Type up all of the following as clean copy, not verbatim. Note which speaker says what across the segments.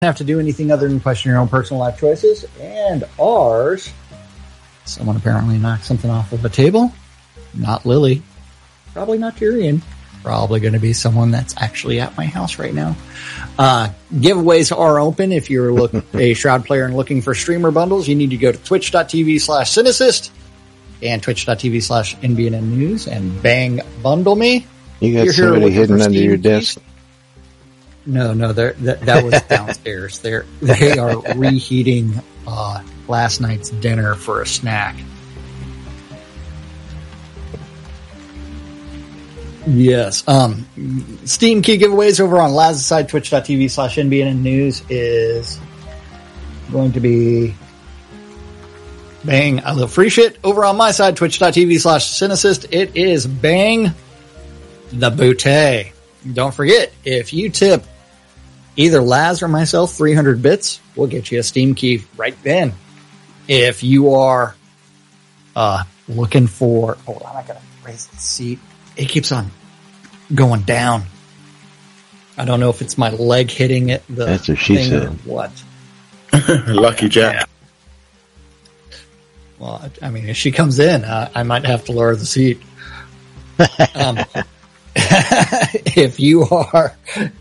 Speaker 1: have to do anything other than question your own personal life choices and ours. Someone apparently knocked something off of a table. Not Lily. Probably not Tyrion. Probably going to be someone that's actually at my house right now. Giveaways are open. If you're a Shroud player and looking for streamer bundles, you need to go to twitch.tv/Cynicist and twitch.tv/NBNN News and bang bundle me.
Speaker 2: You got somebody hidden under your desk?
Speaker 1: No, that was downstairs. They are reheating last night's dinner for a snack. Yes. Steam key giveaways over on Laz's side, twitch.tv/NBNN News is going to be bang I love free shit. Over on my side, twitch.tv/Cynicist, it is bang the boutte. Don't forget, if you tip either Laz or myself 300 bits, we'll get you a Steam key right then. If you are looking for... Oh, I'm not going to raise the seat. It keeps on going down. I don't know if it's my leg hitting it.
Speaker 2: That's what she said.
Speaker 1: Or what?
Speaker 3: Lucky Jack.
Speaker 1: Well, I mean, if she comes in, I might have to lower the seat. If you are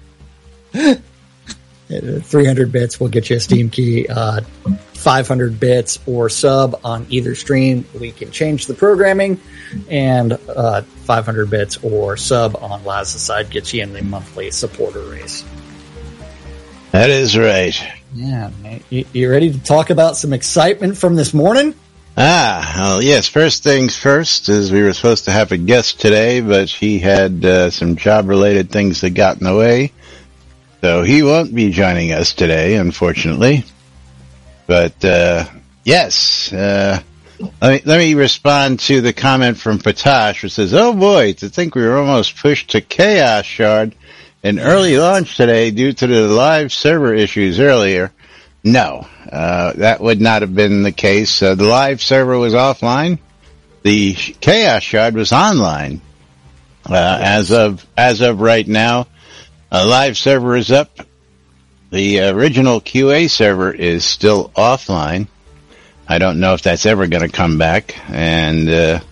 Speaker 1: 300 bits, we'll get you a Steam key. 500 bits or sub on either stream, we can change the programming. And 500 bits or sub on Laz's side gets you in the monthly supporter race.
Speaker 2: That is right.
Speaker 1: Yeah, man. You ready to talk about some excitement from this morning?
Speaker 2: Well, yes. First things first, is we were supposed to have a guest today, but he had some job-related things that got in the way. So he won't be joining us today, unfortunately. But, yes, let me respond to the comment from Patash, which says, "Oh boy, to think we were almost pushed to Chaos Shard in early launch today due to the live server issues earlier." No, that would not have been the case. The live server was offline. The Chaos Shard was online. As of right now, a live server is up. The original QA server is still offline. I don't know if that's ever going to come back. And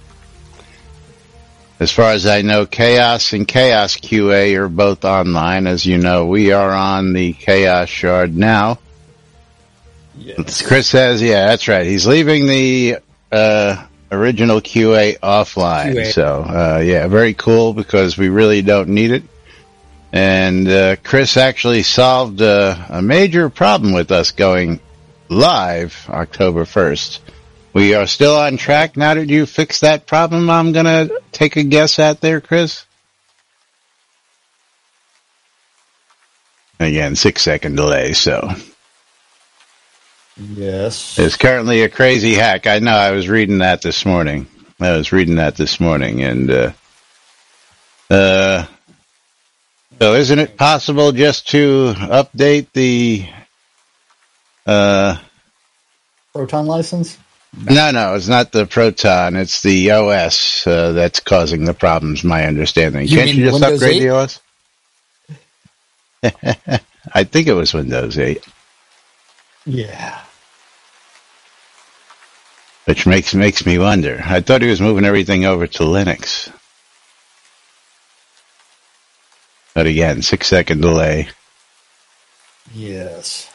Speaker 2: as far as I know, Chaos and Chaos QA are both online. As you know, we are on the Chaos Shard now. Yes. Chris says, yeah, that's right. He's leaving the original QA offline. So, yeah, very cool because we really don't need it. And Chris actually solved a major problem with us going live October 1st. We are still on track. Now that you fixed that problem, I'm going to take a guess at there, Chris. Again, 6-second delay, so...
Speaker 1: Yes.
Speaker 2: There's currently a crazy hack. I know, I was reading that this morning. And, so isn't it possible just to update the,
Speaker 1: Proton license?
Speaker 2: No, it's not the Proton, it's the OS, that's causing the problems, my understanding. Can't you just
Speaker 1: Windows
Speaker 2: upgrade
Speaker 1: 8?
Speaker 2: the OS? I think it was Windows 8.
Speaker 1: Yeah.
Speaker 2: Which makes me wonder. I thought he was moving everything over to Linux. But again, 6-second delay.
Speaker 1: Yes.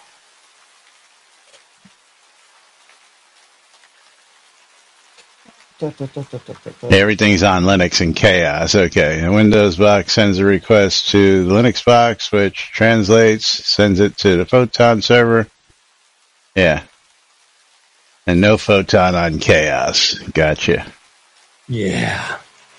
Speaker 2: Everything's on Linux and Chaos. Okay. The Windows box sends a request to the Linux box, which translates, sends it to the Photon server. Yeah. And no Photon on Chaos. Gotcha.
Speaker 1: Yeah.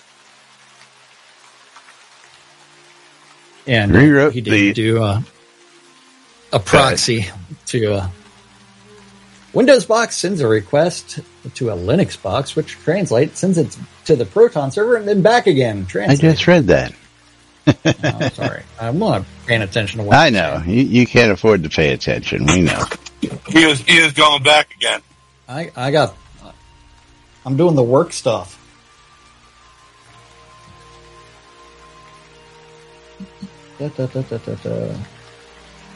Speaker 1: And
Speaker 2: Rewrote
Speaker 1: he did do a proxy to Windows box sends a request to a Linux box, which translates, sends it to the Proton server and then back again.
Speaker 2: I just read that.
Speaker 1: Oh, sorry. I'm not paying attention to what
Speaker 2: I know. You can't afford to pay attention. We know.
Speaker 3: He is going back again.
Speaker 1: I'm doing the work stuff.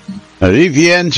Speaker 2: A VPN